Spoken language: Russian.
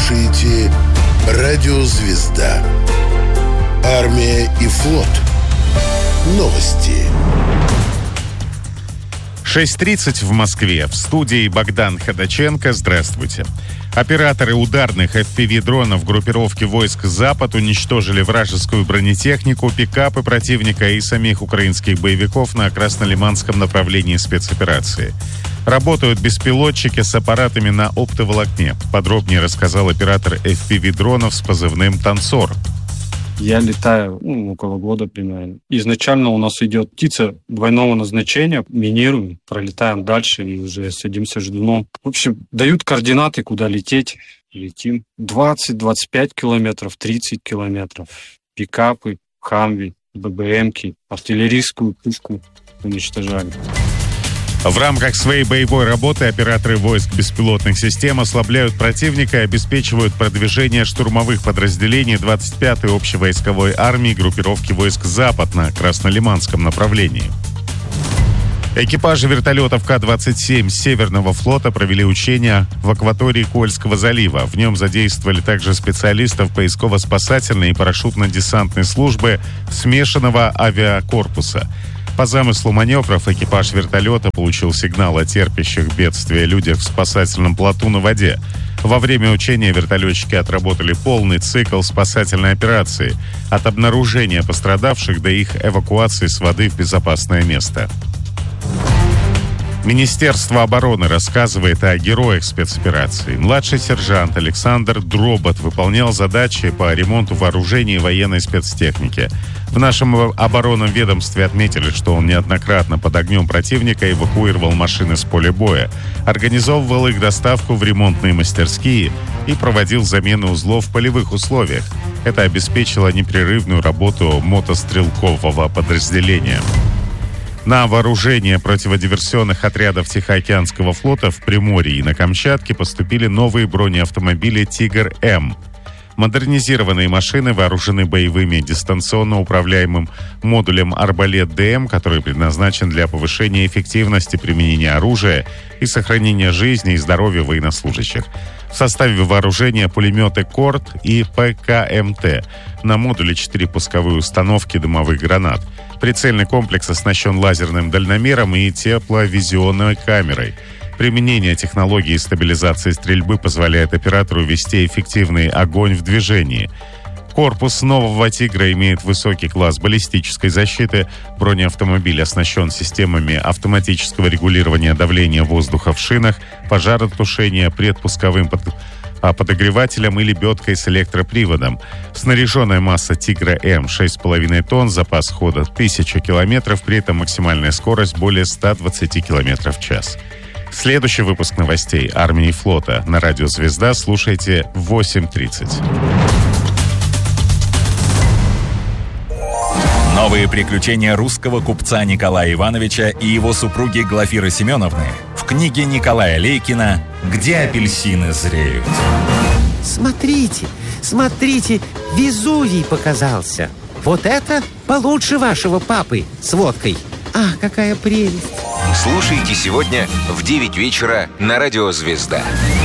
слушаете «Радио Звезда». Армия и флот. Новости. 6:30 в Москве. В студии Богдан Ходаченко. Здравствуйте. Операторы ударных FPV-дронов группировки войск «Запад» уничтожили вражескую бронетехнику, пикапы противника и самих украинских боевиков на Краснолиманском направлении спецоперации. Работают беспилотчики с аппаратами на оптоволокне. Подробнее рассказал оператор FPV-дронов с позывным «Танцор». Я летаю около года примерно. Изначально у нас идет птица двойного назначения, минируем, пролетаем дальше и уже садимся ждуном. В общем, дают координаты, куда лететь. Летим 20-25 километров, 30 километров. Пикапы, хамви, ББМки, артиллерийскую пушку уничтожали. В рамках своей боевой работы операторы войск беспилотных систем ослабляют противника и обеспечивают продвижение штурмовых подразделений 25-й общевойсковой армии группировки войск «Запад» на Краснолиманском направлении. Экипажи вертолетов К-27 Северного флота провели учения в акватории Кольского залива. В нем задействовали также специалистов поисково-спасательной и парашютно-десантной службы смешанного авиакорпуса. По замыслу маневров экипаж вертолета получил сигнал о терпящих бедствия людях в спасательном плоту на воде. Во время учения вертолетчики отработали полный цикл спасательной операции от обнаружения пострадавших до их эвакуации с воды в безопасное место. Министерство обороны рассказывает о героях спецоперации. Младший сержант Александр Дробот выполнял задачи по ремонту вооружений и военной спецтехники. В нашем оборонном ведомстве отметили, что он неоднократно под огнем противника эвакуировал машины с поля боя, организовывал их доставку в ремонтные мастерские и проводил замену узлов в полевых условиях. Это обеспечило непрерывную работу мотострелкового подразделения. На вооружение противодиверсионных отрядов Тихоокеанского флота в Приморье и на Камчатке поступили новые бронеавтомобили «Тигр-М». Модернизированные машины вооружены боевыми дистанционно управляемым модулем «Арбалет-ДМ», который предназначен для повышения эффективности применения оружия и сохранения жизни и здоровья военнослужащих. В составе вооружения пулеметы «Корт» и ПКМТ. На модуле 4 пусковые установки дымовых гранат. Прицельный комплекс оснащен лазерным дальномером и тепловизионной камерой. Применение технологии стабилизации стрельбы позволяет оператору вести эффективный огонь в движении. Корпус нового «Тигра» имеет высокий класс баллистической защиты. Бронеавтомобиль оснащен системами автоматического регулирования давления воздуха в шинах, пожаротушения, предпусковым подогревателем и лебедкой с электроприводом. Снаряженная масса «Тигра-М» 6,5 тонн, запас хода 1000 километров, при этом максимальная скорость более 120 километров в час. Следующий выпуск новостей армии и флота на радио «Звезда» слушайте в 8:30. Новые приключения русского купца Николая Ивановича и его супруги Глафиры Семеновны в книге Николая Лейкина «Где апельсины зреют». Смотрите, смотрите, Везувий показался. Вот это получше вашего папы с водкой. Ах, какая прелесть! Слушайте сегодня в 9 вечера на радио «Звезда».